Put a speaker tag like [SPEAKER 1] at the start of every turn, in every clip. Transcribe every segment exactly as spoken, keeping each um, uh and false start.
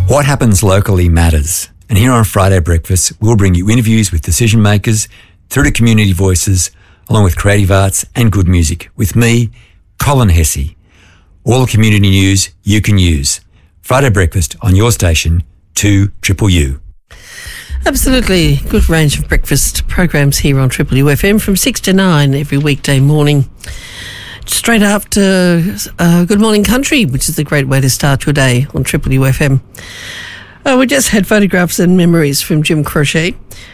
[SPEAKER 1] What happens locally matters. And here on Friday Breakfast, we'll bring you interviews with decision makers through to community voices, along with creative arts and good music. With me, Colin Hesse. All the community news you can use. Friday Breakfast on your station, two Triple U.
[SPEAKER 2] Absolutely. Good range of breakfast programs here on Triple U F M from six to nine every weekday morning. Straight after uh, Good Morning Country, which is a great way to start your day on Triple U F M. Uh, we just had photographs and memories from Jim Croce.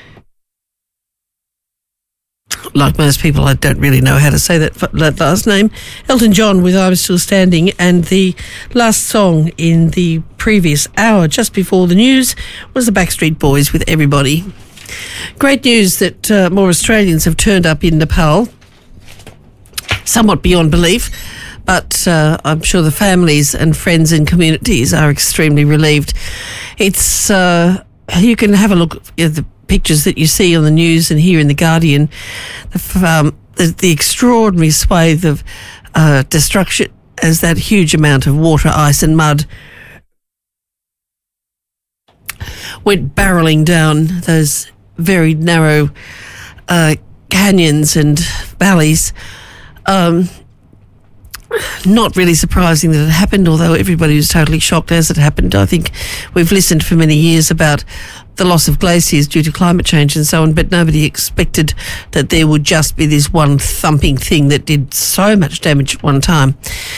[SPEAKER 2] Like most people, I don't really know how to say that, that last name. Elton John with I Was Still Standing, and the last song in the previous hour, just before the news, was the Backstreet Boys with Everybody. Great news that uh, more Australians have turned up in Nepal, somewhat beyond belief, but uh, I'm sure the families and friends and communities are extremely relieved. It's uh, you can have a look at the pictures that you see on the news and here in The Guardian, the, um, the, the extraordinary swathe of uh, destruction as that huge amount of water, ice and mud went barrelling down those very narrow uh, canyons and valleys. Um, not really surprising that it happened, although everybody was totally shocked as it happened. I think we've listened for many years about the loss of glaciers due to climate change and so on, but nobody expected that there would just be this one thumping thing that did so much damage at one time.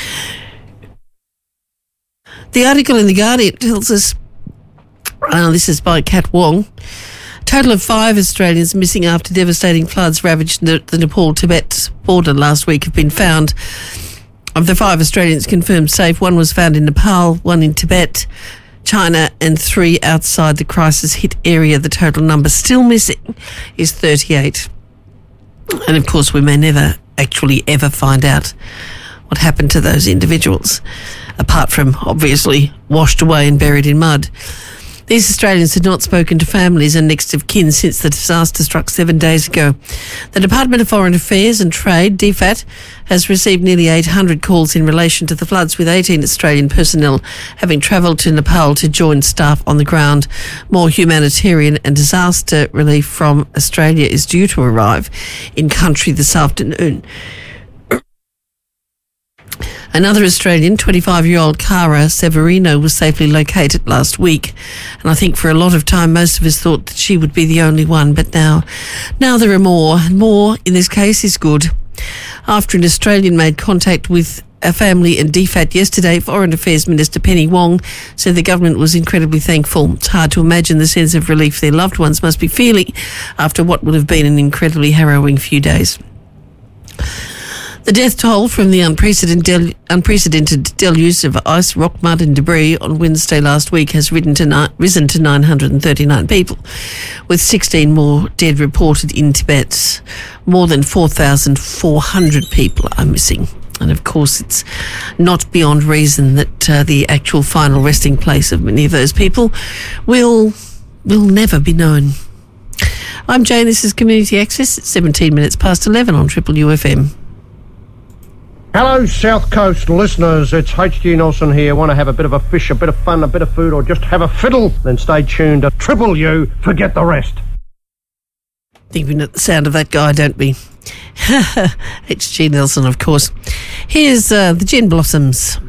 [SPEAKER 2] The article in The Guardian tells us, uh, this is by Kat Wong, total of five Australians missing after devastating floods ravaged the, the Nepal-Tibet border last week have been found. Of the five Australians confirmed safe, one was found in Nepal, one in Tibet, China, and three outside the crisis-hit area. The total number still missing is thirty-eight. And of course, we may never actually ever find out what happened to those individuals, apart from obviously washed away and buried in mud. These Australians had not spoken to families and next of kin since the disaster struck seven days ago. The Department of Foreign Affairs and Trade, D FAT, has received nearly eight hundred calls in relation to the floods, with eighteen Australian personnel having travelled to Nepal to join staff on the ground. More humanitarian and disaster relief from Australia is due to arrive in country this afternoon. Another Australian, twenty-five-year-old Cara Severino, was safely located last week. And I think for a lot of time, most of us thought that she would be the only one. But now, now there are more. And more, in this case, is good. After an Australian made contact with a family and D FAT yesterday, Foreign Affairs Minister Penny Wong said the government was incredibly thankful. It's hard to imagine the sense of relief their loved ones must be feeling after what would have been an incredibly harrowing few days. The death toll from the unprecedented, del- unprecedented deluge of ice, rock, mud and debris on Wednesday last week has risen to, ni- risen to nine hundred thirty-nine people, with sixteen more dead reported in Tibet. More than four thousand four hundred people are missing. And of course, it's not beyond reason that uh, the actual final resting place of many of those people will, will never be known. I'm Jane, this is Community Access. It's seventeen minutes past eleven on Triple U F M.
[SPEAKER 3] Hello, South Coast listeners. It's H G Nelson here. Want to have a bit of a fish, a bit of fun, a bit of food, or just have a fiddle? Then stay tuned to Triple U. Forget the rest.
[SPEAKER 2] I think we know the sound of that guy, don't we? H G Nelson, of course. Here's uh, the Gin Blossoms.